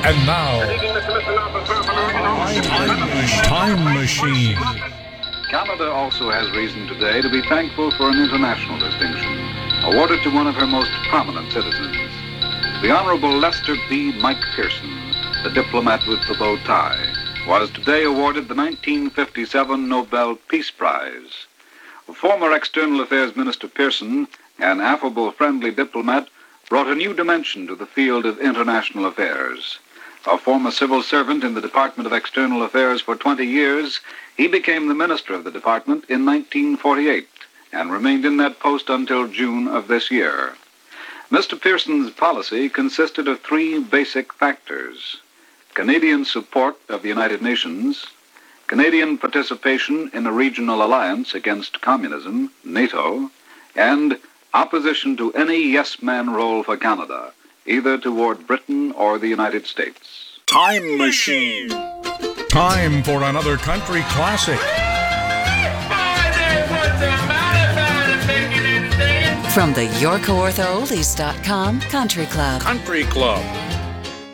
And now, Time Machine. Canada also has reason today to be thankful for an international distinction awarded to one of her most prominent citizens. The Honorable Lester B. Mike Pearson, the diplomat with the bow tie, was today awarded the 1957 Nobel Peace Prize. Former External Affairs Minister Pearson, an affable, friendly diplomat, brought a new dimension to the field of international affairs. A former civil servant in the Department of External Affairs for 20 years, he became the minister of the department in 1948 and remained in that post until June of this year. Mr. Pearson's policy consisted of three basic factors: Canadian support of the United Nations, Canadian participation in a regional alliance against communism, NATO, and opposition to any yes-man role for Canada, either toward Britain or the United States. Time Machine. Time for another country classic. From the YorkOrthoOldies.com Country Club. Country Club.